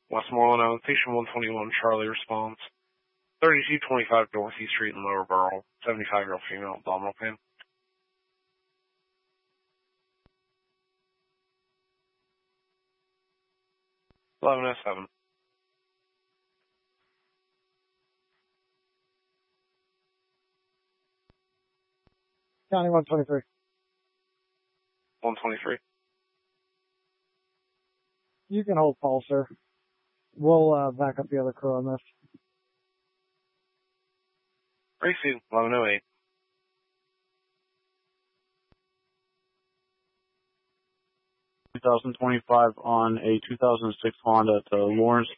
Westmoreland, Island, Station 121, Charlie responds. 3225 Northeast Street in Lower Burrell, 75-year-old female, abdominal pain. $11.07. County 123. 123. You can hold call, sir. We'll back up the other crew on this. Receive 1108. 2025 on a 2006 Honda at Lawrence